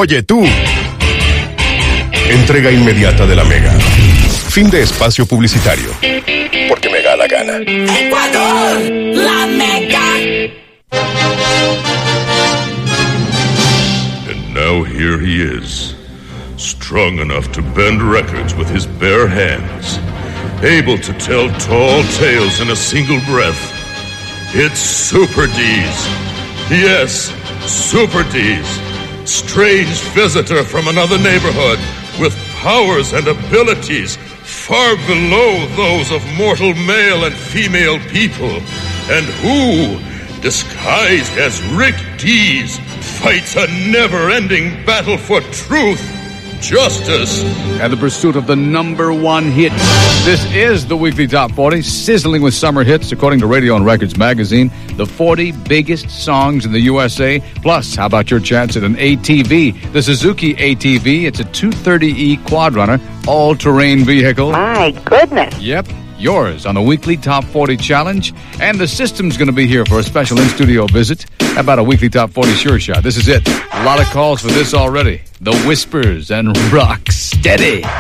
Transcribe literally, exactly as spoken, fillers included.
Oye tú. Entrega inmediata de la Mega. Fin de espacio publicitario. Porque me da la gana. Ecuador, la Mega. And now here he is, strong enough to bend records with his bare hands, able to tell tall tales in a single breath. It's Super D's. Yes, Super D's. Strange visitor from another neighborhood with powers and abilities far below those of mortal male and female people, and who, disguised as Rick Dees, fights a never-ending battle for truth, justice, and the pursuit of the number one hit. This is the Weekly Top forty, sizzling with summer hits, according to Radio and Records magazine. The forty biggest songs in the U S A. Plus, how about your chance at an A T V? The Suzuki A T V. It's a two thirty E Quadrunner, all-terrain vehicle. My goodness. Yep. Yours on the Weekly Top forty Challenge. And the system's going to be here for a special in-studio visit. How about a Weekly Top forty Sure Shot? This is it. A lot of calls for this already. The Whispers and Rock Steady.